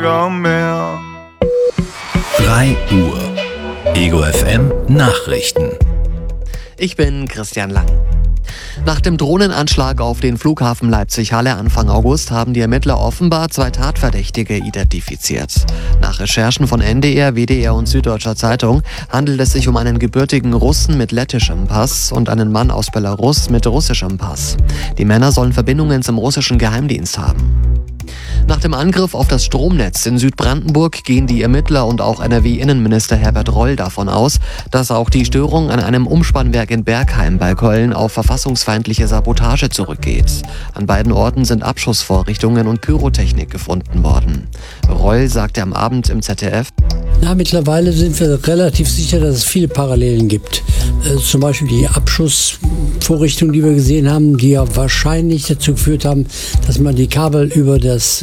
Lager mehr. 3 Uhr. Ego FM Nachrichten. Ich bin Christian Lang. Nach dem Drohnenanschlag auf den Flughafen Leipzig-Halle Anfang August haben die Ermittler offenbar 2 Tatverdächtige identifiziert. Nach Recherchen von NDR, WDR und Süddeutscher Zeitung handelt es sich um einen gebürtigen Russen mit lettischem Pass und einen Mann aus Belarus mit russischem Pass. Die Männer sollen Verbindungen zum russischen Geheimdienst haben. Nach dem Angriff auf das Stromnetz in Südbrandenburg gehen die Ermittler und auch NRW-Innenminister Herbert Reul davon aus, dass auch die Störung an einem Umspannwerk in Bergheim bei Köln auf verfassungsfeindliche Sabotage zurückgeht. An beiden Orten sind Abschussvorrichtungen und Pyrotechnik gefunden worden. Reul sagte am Abend im ZDF: Mittlerweile sind wir relativ sicher, dass es viele Parallelen gibt. Zum Beispiel die Abschussvorrichtungen, die wir gesehen haben, die ja wahrscheinlich dazu geführt haben, dass man die Kabel über das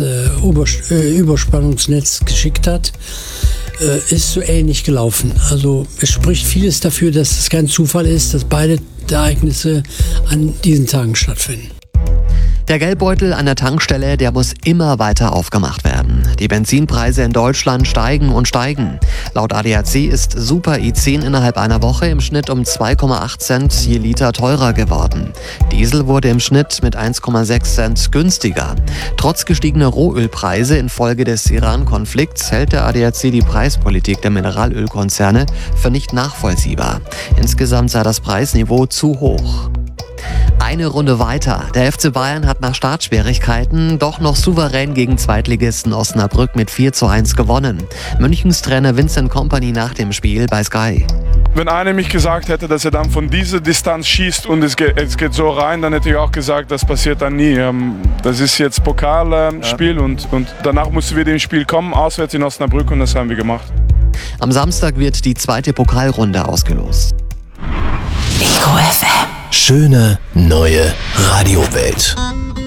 Überspannungsnetz geschickt hat, ist so ähnlich gelaufen. Also es spricht vieles dafür, dass es kein Zufall ist, dass beide Ereignisse an diesen Tagen stattfinden. Der Geldbeutel an der Tankstelle, der muss immer weiter aufgemacht werden. Die Benzinpreise in Deutschland steigen und steigen. Laut ADAC ist Super i10 innerhalb einer Woche im Schnitt um 2,8 Cent je Liter teurer geworden. Diesel wurde im Schnitt mit 1,6 Cent günstiger. Trotz gestiegener Rohölpreise infolge des Iran-Konflikts hält der ADAC die Preispolitik der Mineralölkonzerne für nicht nachvollziehbar. Insgesamt sei das Preisniveau zu hoch. Eine Runde weiter. Der FC Bayern hat nach Startschwierigkeiten doch noch souverän gegen Zweitligisten Osnabrück mit 4:1 gewonnen. Münchens Trainer Vincent Kompany nach dem Spiel bei Sky: Wenn einer mich gesagt hätte, dass er dann von dieser Distanz schießt und es geht so rein, dann hätte ich auch gesagt, das passiert dann nie. Das ist jetzt Pokalspiel und danach mussten wir dem Spiel kommen, auswärts in Osnabrück, und das haben wir gemacht. Am Samstag wird die 2. Pokalrunde ausgelost. Ego FM. Schöne neue Radiowelt.